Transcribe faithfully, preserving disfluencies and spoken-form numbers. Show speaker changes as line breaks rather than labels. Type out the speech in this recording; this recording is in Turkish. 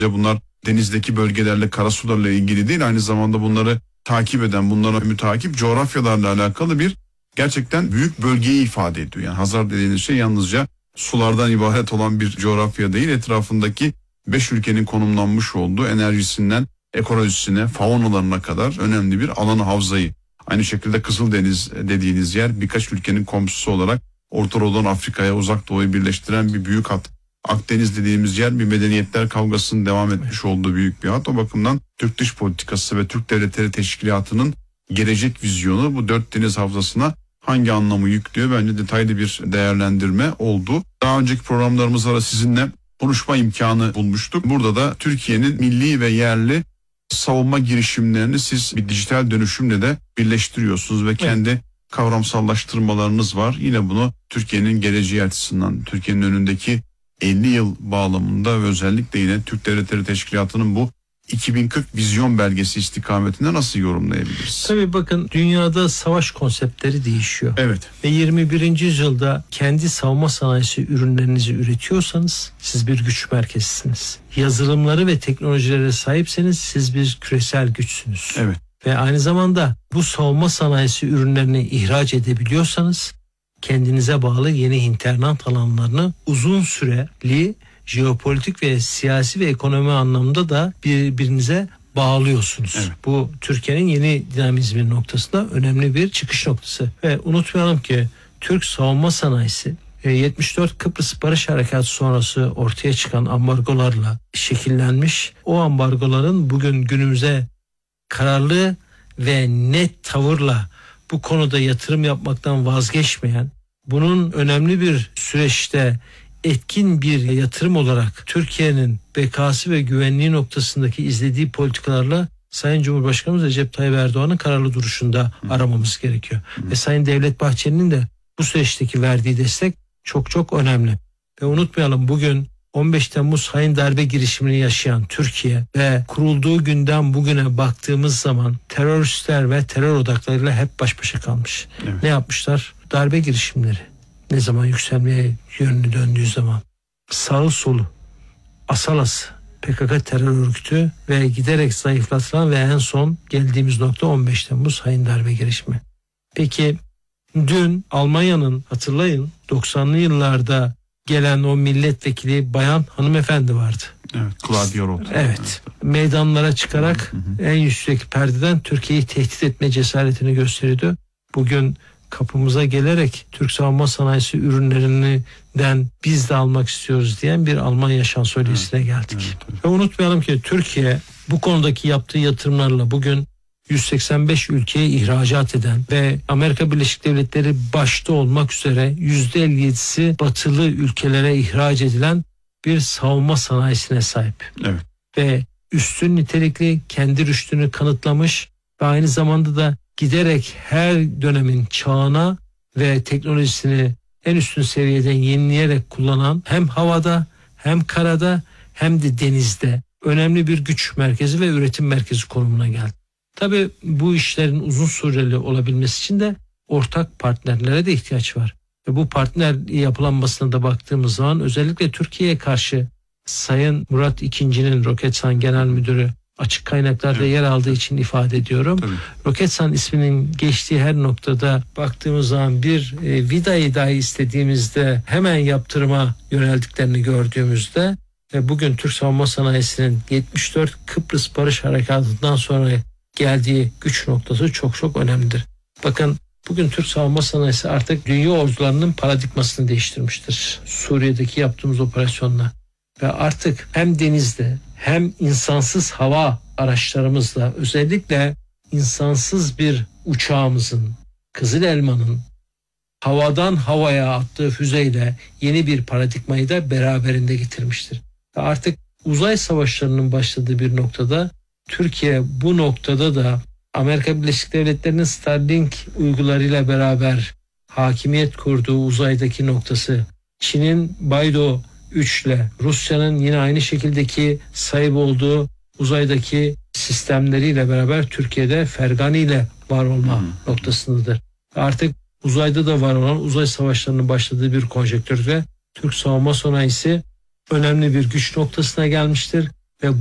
bunlar denizdeki bölgelerle, karasularla ilgili değil, aynı zamanda bunları takip eden, bunlara mütakip coğrafyalarla alakalı bir gerçekten büyük bölgeyi ifade ediyor. Yani Hazar dediğiniz şey yalnızca sulardan ibaret olan bir coğrafya değil, etrafındaki beş ülkenin konumlanmış olduğu enerjisinden ekolojisine, faunalarına kadar önemli bir alanı, havzayı. Aynı şekilde Kızıldeniz dediğiniz yer birkaç ülkenin komşusu olarak Orta Doğu'dan Afrika'ya, Uzak Doğu'yu birleştiren bir büyük hat. Akdeniz dediğimiz yer bir medeniyetler kavgasının devam etmiş olduğu büyük bir hat. O bakımdan Türk dış politikası ve Türk Devletleri Teşkilatı'nın gelecek vizyonu bu dört deniz havzasına hangi anlamı yüklüyor, bence detaylı bir değerlendirme oldu. Daha önceki programlarımızda da sizinle konuşma imkanı bulmuştuk. Burada da Türkiye'nin milli ve yerli savunma girişimlerini siz bir dijital dönüşümle de birleştiriyorsunuz ve kendi evet. kavramsallaştırmalarınız var. Yine bunu Türkiye'nin geleceği açısından, Türkiye'nin önündeki elli yıl bağlamında ve özellikle yine Türk Devletleri Teşkilatı'nın bu iki bin kırk vizyon belgesi istikametinde nasıl yorumlayabiliriz?
Tabii bakın, dünyada savaş konseptleri değişiyor.
Evet.
Ve yirmi birinci yüzyılda kendi savunma sanayisi ürünlerinizi üretiyorsanız siz bir güç merkezisiniz. Yazılımları ve teknolojilere sahipseniz siz bir küresel güçsünüz.
Evet.
Ve aynı zamanda bu savunma sanayisi ürünlerini ihraç edebiliyorsanız kendinize bağlı yeni internet alanlarını uzun süreli jeopolitik ve siyasi ve ekonomi anlamda da birbirinize bağlıyorsunuz.
Evet.
Bu Türkiye'nin yeni dinamizmin noktasında önemli bir çıkış noktası. Ve unutmayalım ki Türk savunma sanayisi yetmiş dört Kıbrıs Barış Harekatı sonrası ortaya çıkan ambargolarla şekillenmiş. O ambargoların bugün günümüze kararlı ve net tavırla bu konuda yatırım yapmaktan vazgeçmeyen, bunun önemli bir süreçte etkin bir yatırım olarak Türkiye'nin bekası ve güvenliği noktasındaki izlediği politikalarla Sayın Cumhurbaşkanımız Recep Tayyip Erdoğan'ın kararlı duruşunda Hı. aramamız gerekiyor. Hı. Ve Sayın Devlet Bahçeli'nin de bu süreçteki verdiği destek çok çok önemli. Ve unutmayalım, bugün on beş Temmuz hain darbe girişimini yaşayan Türkiye ve kurulduğu günden bugüne baktığımız zaman teröristler ve terör odaklarıyla hep baş başa kalmış. Evet. Ne yapmışlar? Darbe girişimleri ne zaman yükselmeye yönlü döndüğü zaman sağı solu, asalası P K K terör örgütü ve giderek zayıflatılan ve en son geldiğimiz nokta on beş Temmuz hain darbe girişimi. Peki dün Almanya'nın, hatırlayın, doksanlı yıllarda gelen o milletvekili bayan hanımefendi vardı.
Evet, Claudia Roth.
Evet, evet. Meydanlara çıkarak hı hı. en yüksek perdeden Türkiye'yi tehdit etme cesaretini gösteriyordu. Bugün kapımıza gelerek Türk savunma sanayisi ürünlerinden biz de almak istiyoruz diyen bir Almanya şansölyesine evet, geldik. Evet, evet. Ve unutmayalım ki Türkiye bu konudaki yaptığı yatırımlarla bugün yüz seksen beş ülkeye ihracat eden ve Amerika Birleşik Devletleri başta olmak üzere yüzde elli yedisi batılı ülkelere ihraç edilen bir savunma sanayisine sahip.
Evet.
Ve üstün nitelikli, kendi rüştünü kanıtlamış ve aynı zamanda da giderek her dönemin çağına ve teknolojisini en üstün seviyeden yenileyerek kullanan, hem havada hem karada hem de denizde önemli bir güç merkezi ve üretim merkezi konumuna geldi. Tabii bu işlerin uzun süreli olabilmesi için de ortak partnerlere de ihtiyaç var. Ve bu partner yapılanmasına da baktığımız zaman özellikle Türkiye'ye karşı Sayın Murat İkinci'nin, Roketsan Genel Müdürü, açık kaynaklarda evet. yer aldığı için ifade ediyorum. Tabii. Roketsan isminin geçtiği her noktada baktığımız zaman bir e, vidayı dahi istediğimizde hemen yaptırıma yöneldiklerini gördüğümüzde ve bugün Türk savunma sanayisinin yetmiş dört Kıbrıs Barış Harekatı'ndan sonra geldiği güç noktası çok çok önemlidir. Bakın, bugün Türk savunma sanayisi artık dünya ordularının paradigmasını değiştirmiştir. Suriye'deki yaptığımız operasyonla ve artık hem denizde hem insansız hava araçlarımızla, özellikle insansız bir uçağımızın, Kızıl Elma'nın havadan havaya attığı füzeyle yeni bir paradigmayı da beraberinde getirmiştir. Ve artık uzay savaşlarının başladığı bir noktada Türkiye bu noktada da Amerika Birleşik Devletleri'nin Starlink uygularıyla beraber hakimiyet kurduğu uzaydaki noktası, Çin'in Baydo üç ile, Rusya'nın yine aynı şekildeki sahip olduğu uzaydaki sistemleriyle beraber Türkiye'de Fergani ile var olma hmm. noktasındadır. Artık uzayda da var olan uzay savaşlarının başladığı bir konjektürde Türk savunma sanayisi önemli bir güç noktasına gelmiştir.